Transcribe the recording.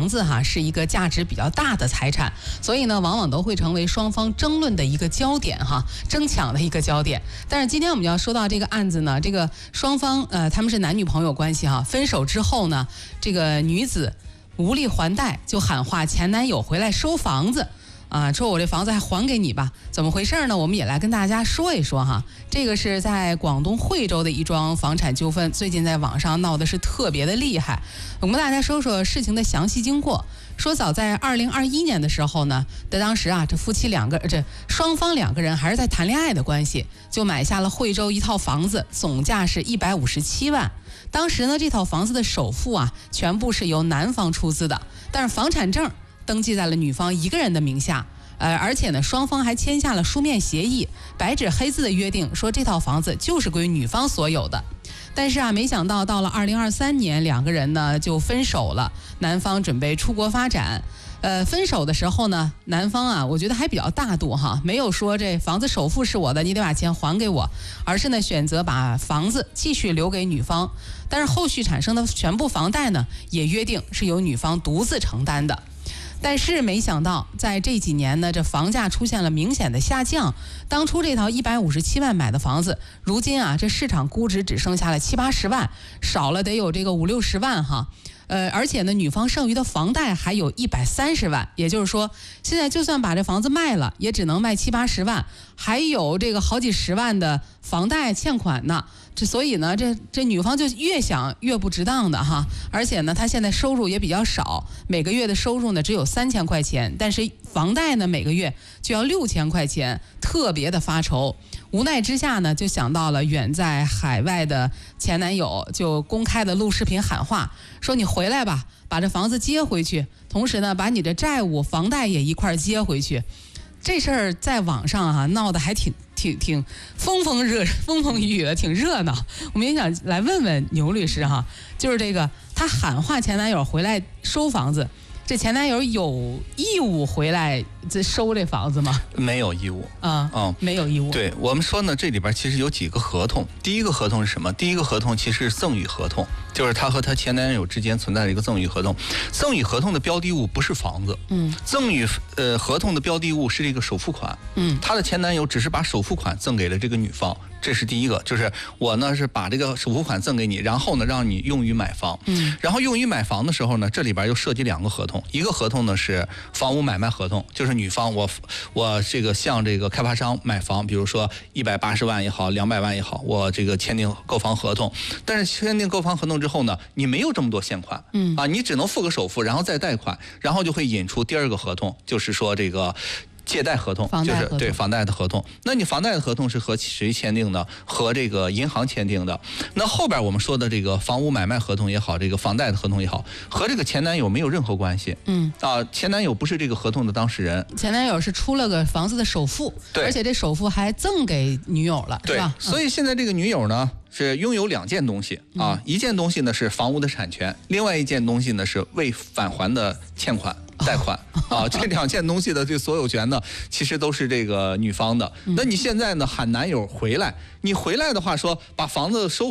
房子是一个价值比较大的财产，所以呢，往往都会成为双方争论的一个焦点争抢的一个焦点。但是今天我们要说到这个案子呢，这个双方他们是男女朋友关系分手之后呢，这个女子无力还贷，就喊话前男友回来收房子。说我这房子还还给你吧，怎么回事呢？我们也来跟大家说一说这个是在广东惠州的一桩房产纠纷，最近在网上闹的是特别的厉害。我们跟大家说说事情的详细经过。说早在2021年的时候呢，当时这夫妻双方两个人还是在谈恋爱的关系，就买下了惠州一套房子，总价是157万。当时呢，这套房子的首付全部是由男方出资的，但是房产证登记在了女方一个人的名下，而且呢，双方还签下了书面协议，白纸黑字的约定说这套房子就是归女方所有的。但是没想到到了2023年，两个人呢就分手了，男方准备出国发展。分手的时候呢，男方我觉得还比较大度没有说这房子首付是我的，你得把钱还给我，而是呢选择把房子继续留给女方，但是后续产生的全部房贷呢，也约定是由女方独自承担的。但是没想到在这几年呢，这房价出现了明显的下降。当初这套157万买的房子，如今这市场估值只剩下了70-80万，少了得有这个50-60万而且呢，女方剩余的房贷还有130万，也就是说，现在就算把这房子卖了，也只能卖70-80万，还有这个好几十万的房贷欠款呢。所以呢，这女方就越想越不值当的而且呢，她现在收入也比较少，每个月的收入呢只有3000块钱，但是房贷呢每个月就要6000块钱，特别的发愁。无奈之下呢，就想到了远在海外的前男友，就公开的录视频喊话，说你回来吧，把这房子接回去，同时呢，把你的债务、房贷也一块接回去。这事儿在网上闹得还挺风风雨雨的，挺热闹。我们也想来问问牛律师就是这个他喊话前男友回来收房子，这前男友有义务回来收这房子吗？ 没有义务没有义务。 对，我们说呢，这里边其实有几个合同。第一个合同是什么？第一个合同其实是赠与合同，就是他和他前男友之间存在的一个赠与合同。赠与合同的标的物不是房子，赠与合同的标的物是这个首付款，他的前男友只是把首付款赠给了这个女方。这是第一个，就是我呢是把这个首付款赠给你，然后呢让你用于买房，然后用于买房的时候呢，这里边又涉及2个合同，一个合同呢是房屋买卖合同，就是女方我这个向这个开发商买房，比如说180万也好，200万也好，我这个签订购房合同，但是签订购房合同之后呢，你没有这么多现款，你只能付个首付，然后再贷款，然后就会引出第2个合同，就是说这个借贷合同，就是对房贷的合同。那你房贷的合同是和谁签订的？和这个银行签订的。那后边我们说的这个房屋买卖合同也好，这个房贷的合同也好，和这个前男友没有任何关系。前男友不是这个合同的当事人。 前男友是出了个房子的首付，而且这首付还赠给女友了，是吧？ 所以现在这个女友呢是拥有2件东西一件东西呢是房屋的产权，另外一件东西呢是未返还的欠款。贷款这2件东西的这所有权呢，其实都是这个女方的。那你现在呢喊男友回来，你回来的话说把房子收